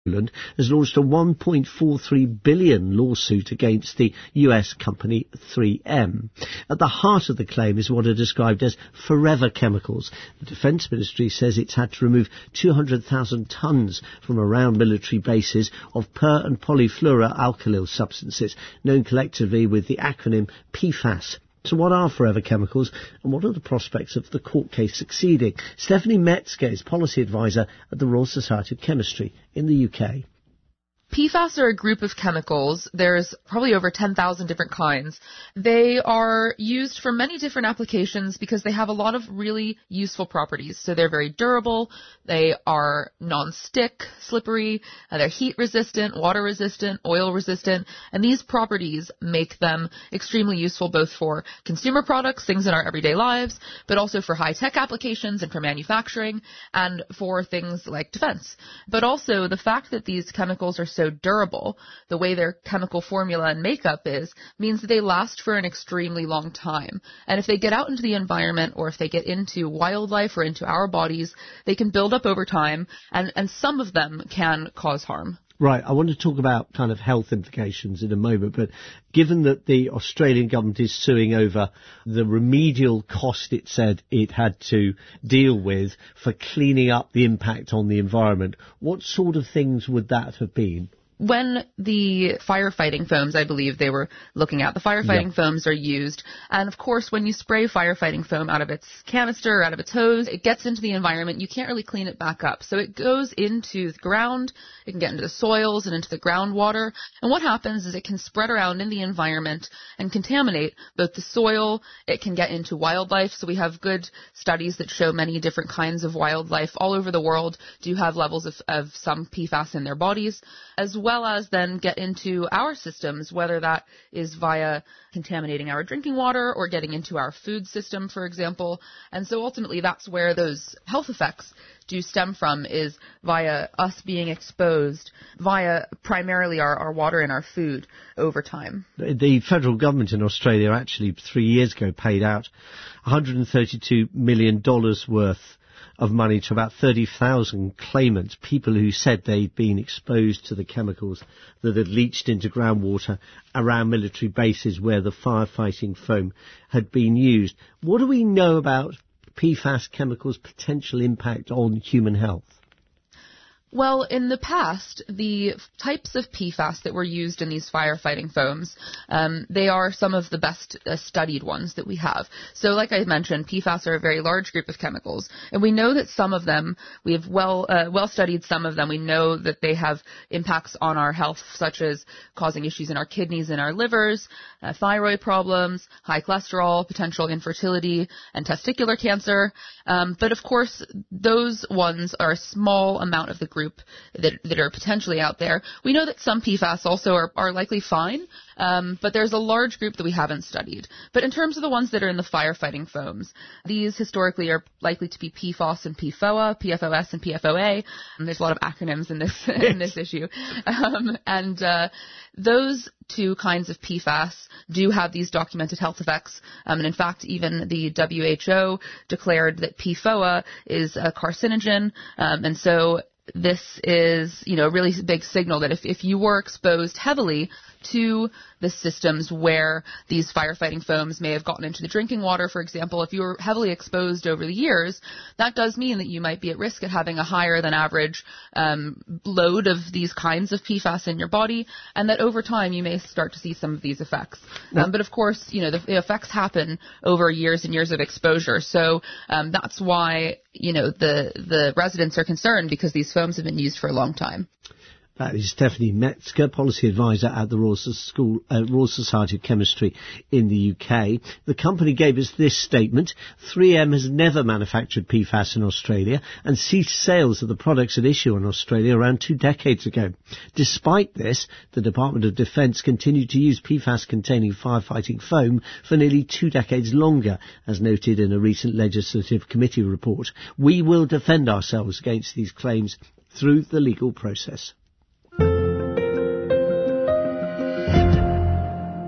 has launched a $1.43 billion lawsuit against the US company 3M. At the heart of the claim is what are described as forever chemicals. The Defence Ministry says it's had to remove 200,000 tonnes from around military bases of per- and polyfluoroalkyl substances, known collectively with the acronym PFAS. So what are forever chemicals, and what are the prospects of the court case succeeding? Stephanie Metzger is policy advisor at the Royal Society of Chemistry in the UK. PFAS are a group of chemicals. There's probably over 10,000 different kinds. They are used for many different applications because they have a lot of really useful properties. So they're very durable, they are non-stick, slippery, they're heat resistant, water resistant, oil resistant, and these properties make them extremely useful both for consumer products, things in our everyday lives, but also for high-tech applications and for manufacturing and for things like defense. But also the fact that these chemicals are so durable, the way their chemical formula and makeup is, means that they last for an extremely long time. And if they get out into the environment or if they get into wildlife or into our bodies, they can build up over time, and some of them can cause harm. Right, I want to talk about kind of health implications in a moment, but given that the Australian government is suing over the remedial cost it said it had to deal with for cleaning up the impact on the environment, what sort of things would that have been? When the firefighting foams, I believe they were looking at, the firefighting foams are used. And of course, when you spray firefighting foam out of its canister, out of its hose, it gets into the environment. You can't really clean it back up. So it goes into the ground. It can get into the soils and into the groundwater. And what happens is it can spread around in the environment and contaminate both the soil. It can get into wildlife. So we have good studies that show many different kinds of wildlife all over the world do have levels of some PFAS in their bodies, as well as then get into our systems, whether that is via contaminating our drinking water or getting into our food system, for example. And so ultimately that's where those health effects do stem from, is via us being exposed via primarily our water and our food over time. The federal government in Australia actually 3 years ago paid out $132 million worth of money to about 30,000 claimants, people who said they'd been exposed to the chemicals that had leached into groundwater around military bases where the firefighting foam had been used. What do we know about PFAS chemicals' potential impact on human health? Well, in the past, the types of PFAS that were used in these firefighting foams, they are some of the best studied ones that we have. So like I mentioned, PFAS are a very large group of chemicals, and we know that some of them, we have well studied some of them. We know that they have impacts on our health, such as causing issues in our kidneys and our livers, thyroid problems, high cholesterol, potential infertility, and testicular cancer. But of course, those ones are a small amount of the group that are potentially out there. We know that some PFAS also are likely fine, but there's a large group that we haven't studied. But in terms of the ones that are in the firefighting foams, these historically are likely to be PFOS and PFOA, PFOS and PFOA. And there's a lot of acronyms in this issue. Those two kinds of PFAS do have these documented health effects. And in fact, even the WHO declared that PFOA is a carcinogen. And so this is, a really big signal that if you were exposed heavily to the systems where these firefighting foams may have gotten into the drinking water, for example, if you were heavily exposed over the years, that does mean that you might be at risk of having a higher than average load of these kinds of PFAS in your body, and that over time you may start to see some of these effects. But of course, the effects happen over years and years of exposure. So that's why, the residents are concerned, because these foams have been used for a long time. That is Stephanie Metzger, policy advisor at the Royal Society of Chemistry in the UK. The company gave us this statement: 3M has never manufactured PFAS in Australia and ceased sales of the products at issue in Australia around 2 decades ago. Despite this, the Department of Defence continued to use PFAS-containing firefighting foam for nearly 2 decades longer, as noted in a recent Legislative Committee report. We will defend ourselves against these claims through the legal process.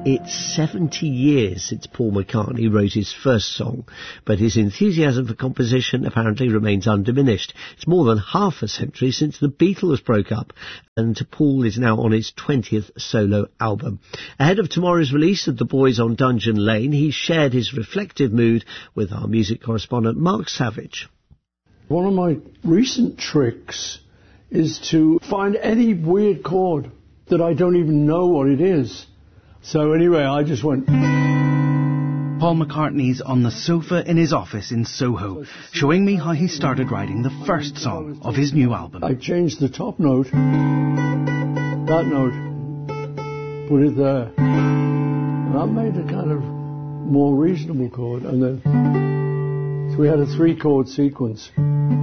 It's 70 years since Paul McCartney wrote his first song, but his enthusiasm for composition apparently remains undiminished. It's more than half a century since the Beatles broke up, and Paul is now on his 20th solo album. Ahead of tomorrow's release of The Boys on Dungeon Lane, he shared his reflective mood with our music correspondent Mark Savage. One of my recent tricks is to find any weird chord that I don't even know what it is. So anyway, I just went... Paul McCartney's on the sofa in his office in Soho, showing me how he started writing the first song of his new album. I changed the top note, that note, put it there. And that made a kind of more reasonable chord. And then, so we had a 3-chord sequence.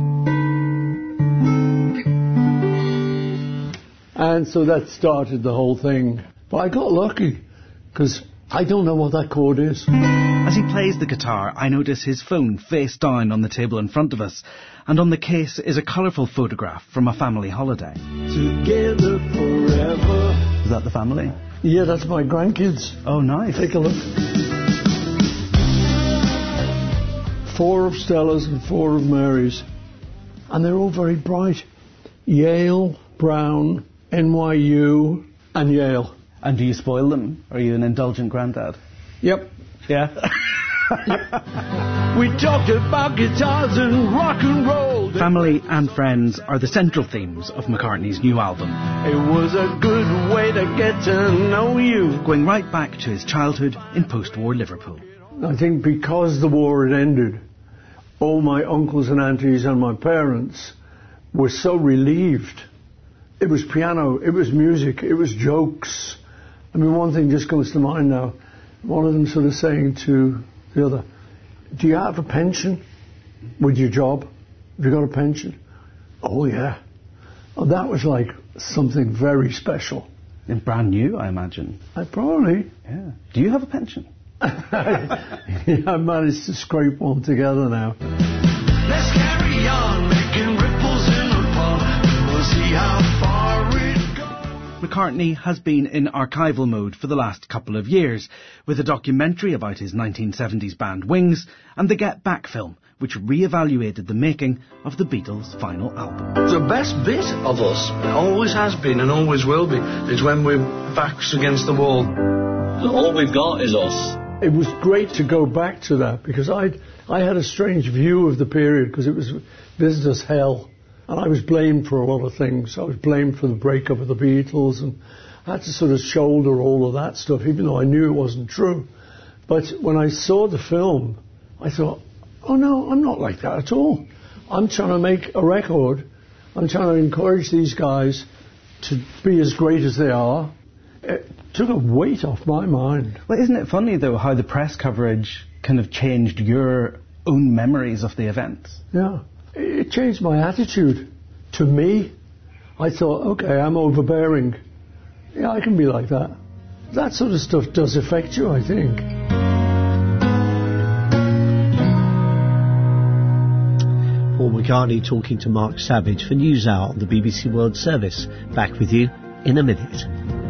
And so that started the whole thing. But I got lucky, because I don't know what that chord is. As he plays the guitar, I notice his phone face down on the table in front of us, and on the case is a colourful photograph from a family holiday. Together forever. Is that the family? Yeah, that's my grandkids. Oh, nice. Take a look. 4 of Stella's and 4 of Mary's. And they're all very bright. Yale, Brown, NYU, and Yale. And do you spoil them? Are you an indulgent granddad? Yep. Yeah? We talked about guitars and rock and roll. Family and friends are the central themes of McCartney's new album. It was a good way to get to know you. Going right back to his childhood in post-war Liverpool. I think because the war had ended, all my uncles and aunties and my parents were so relieved. It was piano, it was music, it was jokes. I mean, one thing just comes to mind now. One of them sort of saying to the other, do you have a pension with your job? Have you got a pension? Oh, yeah. Oh, that was like something very special. And brand new, I imagine. Probably. Yeah. Do you have a pension? I managed to scrape one together now. Let's carry on, making ripples in the pond. We'll see how far it goes. McCartney has been in archival mode for the last couple of years, with a documentary about his 1970s band Wings and the Get Back film, which re-evaluated the making of the Beatles' final album. The best bit of us, always has been and always will be, is when we're backs against the wall. All we've got is us. It was great to go back to that, because I had a strange view of the period, because it was business hell. And I was blamed for a lot of things. I was blamed for the breakup of the Beatles, and I had to sort of shoulder all of that stuff, even though I knew it wasn't true. But when I saw the film, I thought, oh no, I'm not like that at all. I'm trying to make a record. I'm trying to encourage these guys to be as great as they are. It took a weight off my mind. Well, isn't it funny, though, how the press coverage kind of changed your own memories of the events? Yeah. It changed my attitude to me. I thought, okay, I'm overbearing. Yeah, I can be like that. That sort of stuff does affect you, I think. Paul McCartney talking to Mark Savage for NewsHour on the BBC World Service. Back with you in a minute.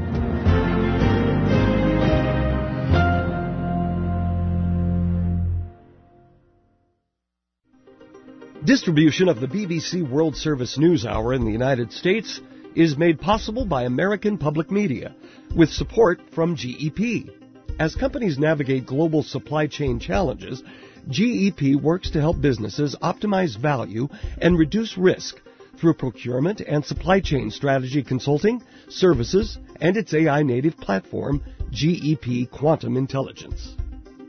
Distribution of the BBC World Service News Hour in the United States is made possible by American Public Media, with support from GEP. As companies navigate global supply chain challenges, GEP works to help businesses optimize value and reduce risk through procurement and supply chain strategy consulting, services, and its AI-native platform, GEP Quantum Intelligence.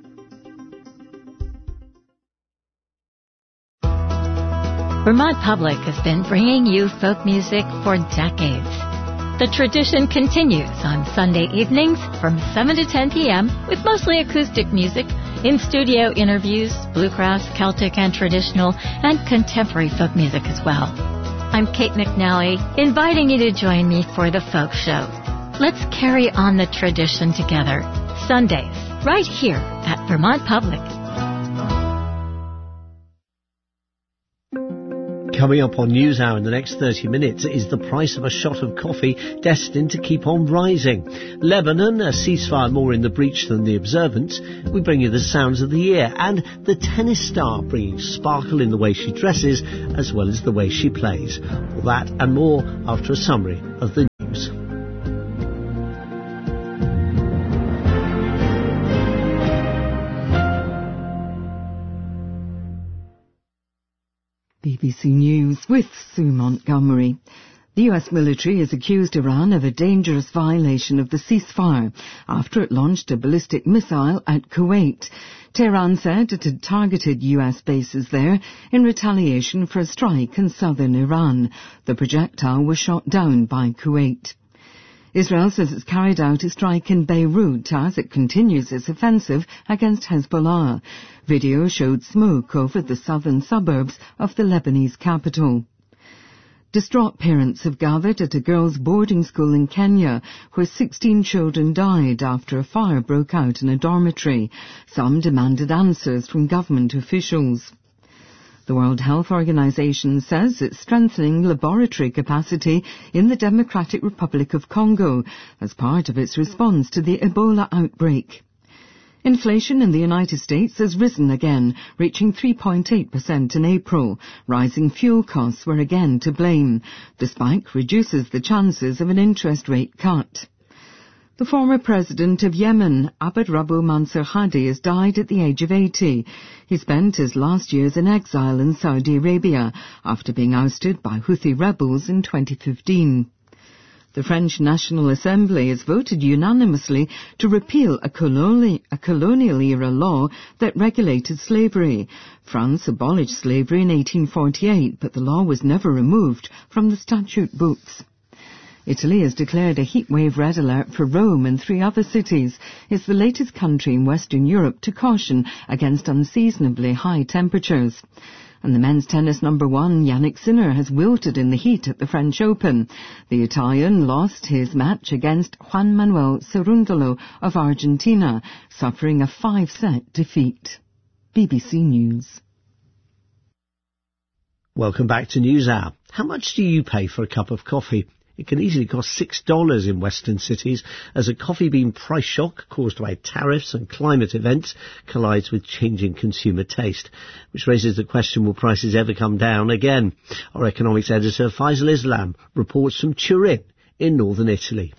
Vermont Public has been bringing you folk music for decades. The tradition continues on Sunday evenings from 7 to 10 p.m. with mostly acoustic music, in-studio interviews, bluegrass, Celtic and traditional, and contemporary folk music as well. I'm Kate McNally, inviting you to join me for the Folk Show. Let's carry on the tradition together. Sundays, right here at Vermont Public. Coming up on NewsHour in the next 30 minutes is the price of a shot of coffee destined to keep on rising. Lebanon, a ceasefire more in the breach than the observance. We bring you the sounds of the year, and the tennis star bringing sparkle in the way she dresses as well as the way she plays. All that and more after a summary of the news. BBC News with Sue Montgomery. The US military has accused Iran of a dangerous violation of the ceasefire after it launched a ballistic missile at Kuwait. Tehran said it had targeted US bases there in retaliation for a strike in southern Iran. The projectile was shot down by Kuwait. Israel says it's carried out a strike in Beirut as it continues its offensive against Hezbollah. Video showed smoke over the southern suburbs of the Lebanese capital. Distraught parents have gathered at a girls' boarding school in Kenya where 16 children died after a fire broke out in a dormitory. Some demanded answers from government officials. The World Health Organization says it's strengthening laboratory capacity in the Democratic Republic of Congo as part of its response to the Ebola outbreak. Inflation in the United States has risen again, reaching 3.8% in April. Rising fuel costs were again to blame. The spike reduces the chances of an interest rate cut. The former president of Yemen, Abd Rabbu Mansur Hadi, has died at the age of 80. He spent his last years in exile in Saudi Arabia after being ousted by Houthi rebels in 2015. The French National Assembly has voted unanimously to repeal a colonial-era law that regulated slavery. France abolished slavery in 1848, but the law was never removed from the statute books. Italy has declared a heatwave red alert for Rome and 3 other cities. It's the latest country in Western Europe to caution against unseasonably high temperatures. And the men's tennis number 1, Yannick Sinner, has wilted in the heat at the French Open. The Italian lost his match against Juan Manuel Cerundolo of Argentina, suffering a 5-set defeat. BBC News. Welcome back to NewsHour. How much do you pay for a cup of coffee? It can easily cost $6 in Western cities as a coffee bean price shock caused by tariffs and climate events collides with changing consumer taste, which raises the question, will prices ever come down again? Our economics editor Faisal Islam reports from Turin in northern Italy.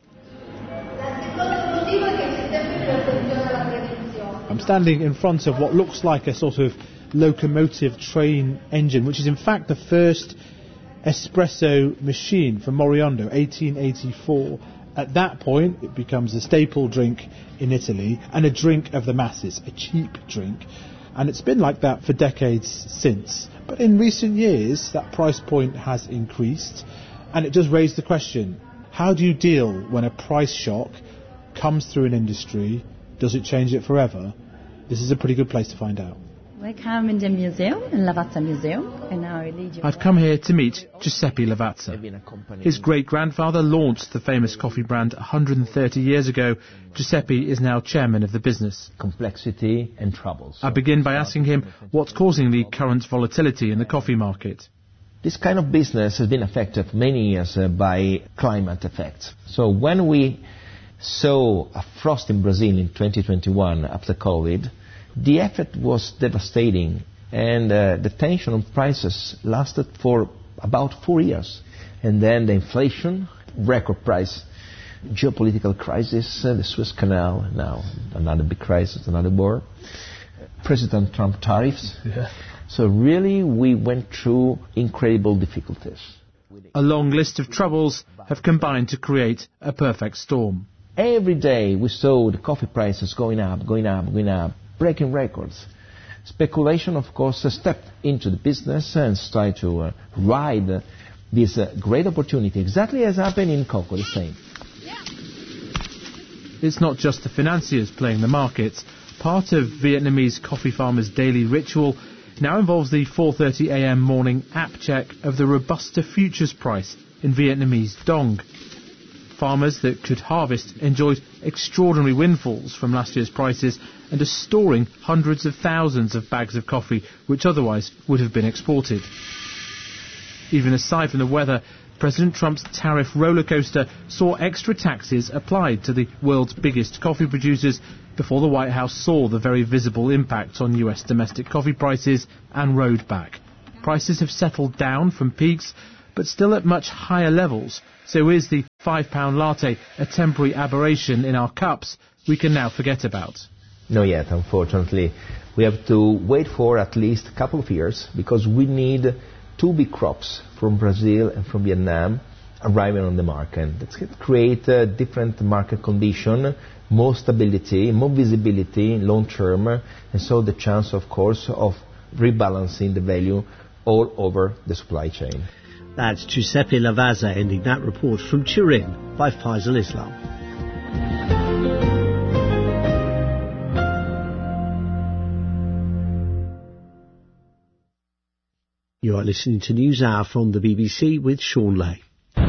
I'm standing in front of what looks like a sort of locomotive train engine, which is in fact the first espresso machine from Moriondo, 1884. At that point, it becomes a staple drink in Italy and a drink of the masses, a cheap drink. And it's been like that for decades since. But in recent years, that price point has increased, and it does raise the question, how do you deal when a price shock comes through an industry? Does it change it forever? This is a pretty good place to find out. I come in the museum, in Lavazza Museum, and now I've come here to meet Giuseppe Lavazza. His great-grandfather launched the famous coffee brand 130 years ago. Giuseppe is now chairman of the business. Complexity and troubles. I begin by asking him what's causing the current volatility in the coffee market. This kind of business has been affected for many years by climate effects. So when we saw a frost in Brazil in 2021 after COVID, the effect was devastating, and the tension on prices lasted for about 4 years. And then the inflation, record price, geopolitical crisis, the Suez Canal, now another big crisis, another war, President Trump tariffs. Yeah. So really we went through incredible difficulties. A long list of troubles have combined to create a perfect storm. Every day we saw the coffee prices going up, breaking records. Speculation, of course, stepped into the business and tried to ride this great opportunity, exactly as happened in cocoa, the same. It's not just the financiers playing the markets. Part of Vietnamese coffee farmers' daily ritual now involves the 4:30 a.m. morning app check of the Robusta futures price in Vietnamese dong. Farmers that could harvest enjoyed extraordinary windfalls from last year's prices and are storing hundreds of thousands of bags of coffee which otherwise would have been exported. Even aside from the weather, President Trump's tariff roller coaster saw extra taxes applied to the world's biggest coffee producers before the White House saw the very visible impact on US domestic coffee prices and rode back. Prices have settled down from peaks, but still at much higher levels. So is the £5 latte a temporary aberration in our cups we can now forget about? Not yet, unfortunately. We have to wait for at least a couple of years because we need 2 big crops from Brazil and from Vietnam arriving on the market. That's going to create a different market condition, more stability, more visibility long term, and so the chance, of course, of rebalancing the value all over the supply chain. That's Giuseppe Lavazza ending that report from Turin by Faisal Islam. You are listening to NewsHour from the BBC with Sean Lay.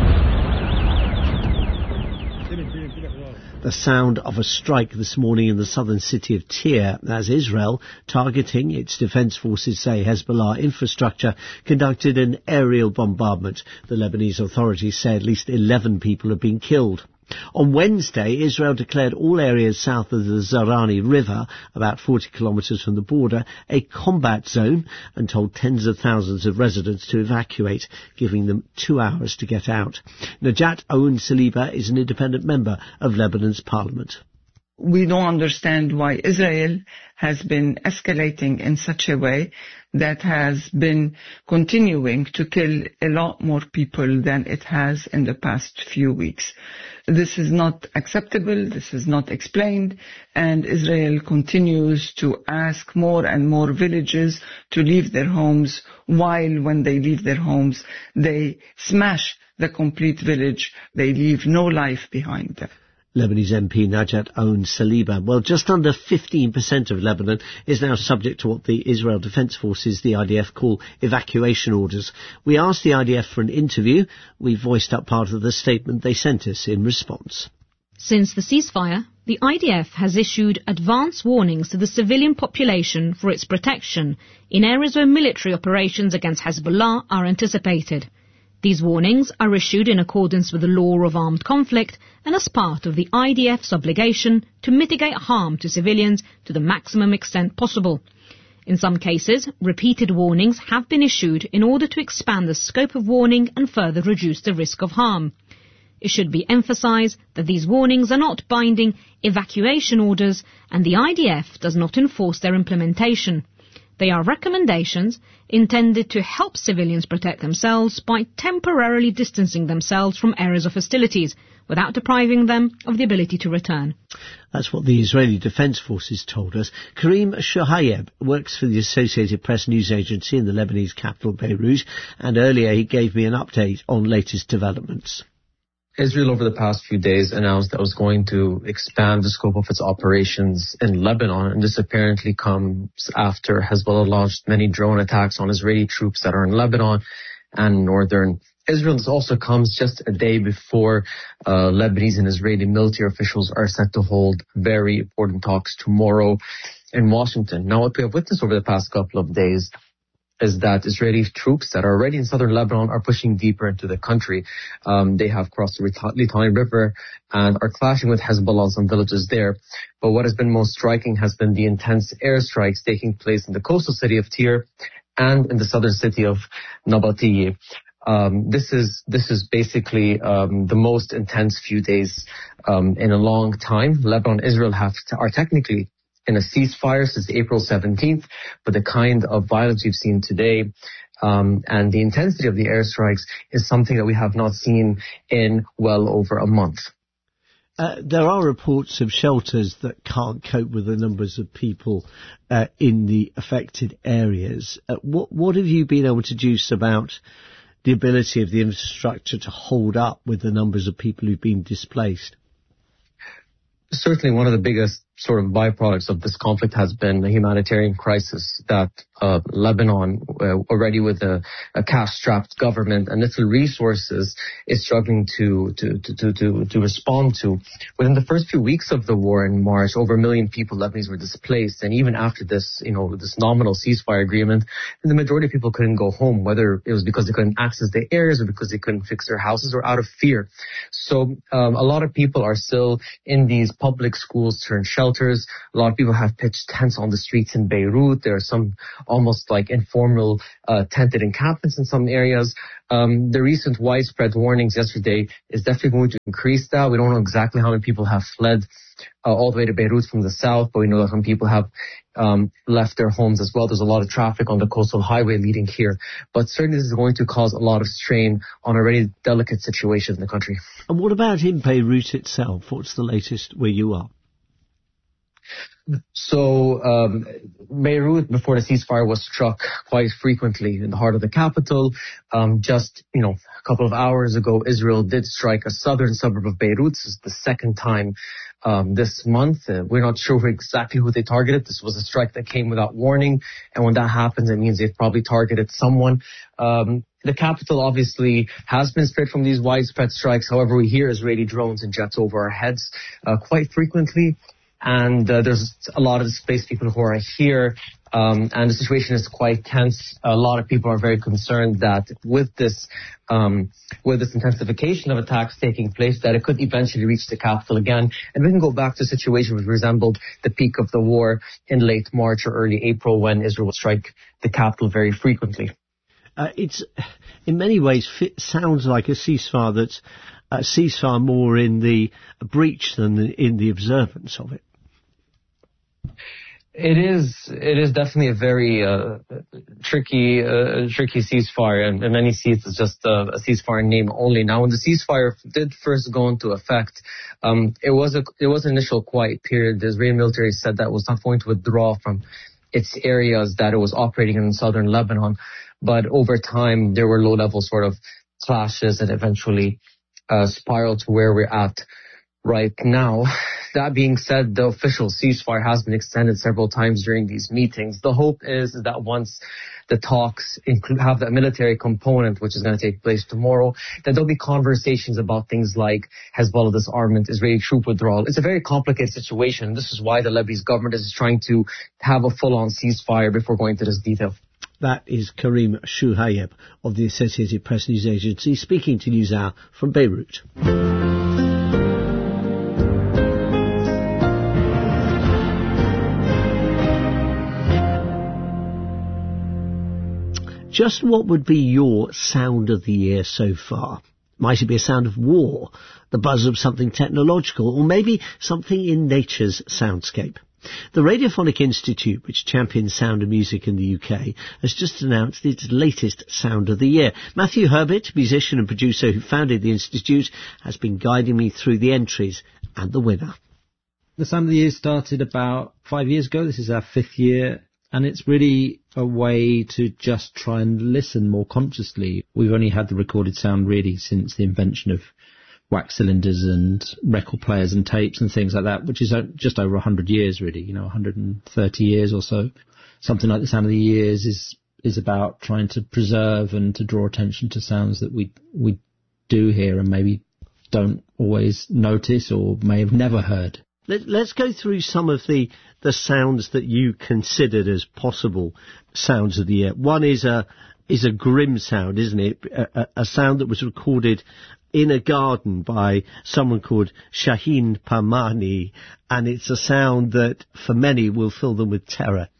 The sound of a strike this morning in the southern city of Tyre as Israel, targeting its defence forces say Hezbollah infrastructure, conducted an aerial bombardment. The Lebanese authorities say at least 11 people have been killed. On Wednesday, Israel declared all areas south of the Zarani River, about 40 kilometres from the border, a combat zone and told tens of thousands of residents to evacuate, giving them 2 hours to get out. Najat Owen Saliba is an independent member of Lebanon's parliament. We don't understand why Israel has been escalating in such a way that has been continuing to kill a lot more people than it has in the past few weeks. This is not acceptable, this is not explained, and Israel continues to ask more and more villages to leave their homes, while when they leave their homes, they smash the complete village. They leave no life behind them. Lebanese MP Najat Owen Saliba. Well, just under 15% of Lebanon is now subject to what the Israel Defence Forces, the IDF, call evacuation orders. We asked the IDF for an interview. We voiced up part of the statement they sent us in response. Since the ceasefire, the IDF has issued advance warnings to the civilian population for its protection in areas where military operations against Hezbollah are anticipated. These warnings are issued in accordance with the law of armed conflict and as part of the IDF's obligation to mitigate harm to civilians to the maximum extent possible. In some cases, repeated warnings have been issued in order to expand the scope of warning and further reduce the risk of harm. It should be emphasized that these warnings are not binding evacuation orders and the IDF does not enforce their implementation. They are recommendations intended to help civilians protect themselves by temporarily distancing themselves from areas of hostilities without depriving them of the ability to return. That's what the Israeli Defence Forces told us. Karim Shohayeb works for the Associated Press news agency in the Lebanese capital Beirut, and earlier he gave me an update on latest developments. Israel over the past few days announced that it was going to expand the scope of its operations in Lebanon, and this apparently comes after Hezbollah launched many drone attacks on Israeli troops that are in Lebanon and northern Israel. This also comes just a day before Lebanese and Israeli military officials are set to hold very important talks tomorrow in Washington. Now, what we have witnessed over the past couple of days is that Israeli troops that are already in southern Lebanon are pushing deeper into the country. They have crossed the Litani River and are clashing with Hezbollah in some villages there. But what has been most striking has been the intense airstrikes taking place in the coastal city of Tyre and in the southern city of Nabatieh. This is basically the most intense few days in a long time. Lebanon and Israel are technically in a ceasefire since April 17th, but the kind of violence we've seen today and the intensity of the airstrikes is something that we have not seen in well over a month. There are reports of shelters that can't cope with the numbers of people in the affected areas. What have you been able to deduce about the ability of the infrastructure to hold up with the numbers of people who've been displaced? Certainly one of the biggest sort of byproducts of this conflict has been a humanitarian crisis that Lebanon, already with a cash-strapped government and little resources, is struggling to respond to. Within the first few weeks of the war in March, over 1 million people, Lebanese, were displaced, and even after this, this nominal ceasefire agreement, the majority of people couldn't go home, whether it was because they couldn't access the areas or because they couldn't fix their houses or out of fear. So a lot of people are still in these public schools turned shelters. A lot of people have pitched tents on the streets in Beirut. There are some almost like informal tented encampments in some areas. The recent widespread warnings yesterday is definitely going to increase that. We don't know exactly how many people have fled all the way to Beirut from the south, but we know that some people have left their homes as well. There's a lot of traffic on the coastal highway leading here. But certainly this is going to cause a lot of strain on a already delicate situation in the country. And what about in Beirut itself? What's the latest where you are? So Beirut, before the ceasefire was struck quite frequently in the heart of the capital. Just a couple of hours ago, Israel did strike a southern suburb of Beirut. This is the second time this month. We're not sure exactly who they targeted. This was a strike that came without warning. And when that happens, it means they've probably targeted someone. The capital obviously has been spared from these widespread strikes. However, we hear Israeli drones and jets over our heads quite frequently. And there's a lot of displaced people who are here, and the situation is quite tense. A lot of people are very concerned that with this intensification of attacks taking place, that it could eventually reach the capital again. And we can go back to a situation which resembled the peak of the war in late March or early April, when Israel would strike the capital very frequently. It's in many ways sounds like a ceasefire that's a ceasefire more in the breach than in the observance of it. It is definitely a very tricky ceasefire, and in many seats it's just a ceasefire in name only. Now, when the ceasefire did first go into effect, it was an initial quiet period. The Israeli military said that it was not going to withdraw from its areas that it was operating in southern Lebanon, but over time there were low-level sort of clashes and eventually spiraled to where we're at right now. That being said, the official ceasefire has been extended several times during these meetings. The hope is that once the talks have that military component, which is going to take place tomorrow, that there'll be conversations about things like Hezbollah disarmament, Israeli troop withdrawal. It's a very complicated situation. This is why the Lebanese government is trying to have a full-on ceasefire before going into this detail. That is Karim Shuhayeb of the Associated Press News Agency speaking to NewsHour from Beirut. Just what would be your sound of the year so far? Might it be a sound of war, the buzz of something technological, or maybe something in nature's soundscape? The Radiophonic Institute, which champions sound and music in the UK, has just announced its latest Sound of the Year. Matthew Herbert, musician and producer who founded the Institute, has been guiding me through the entries and the winner. The Sound of the Year started about 5 years ago. This is our 5th year. And it's really a way to just try and listen more consciously. We've only had the recorded sound really since the invention of wax cylinders and record players and tapes and things like that, which is just over 100 years really, 130 years or so. Something like the Sound of the Years is about trying to preserve and to draw attention to sounds that we do hear and maybe don't always notice or may have never heard. Let's go through some of the sounds that you considered as possible sounds of the year. One is a grim sound, isn't it? A sound that was recorded in a garden by someone called Shaheen Parmani, and it's a sound that for many will fill them with terror.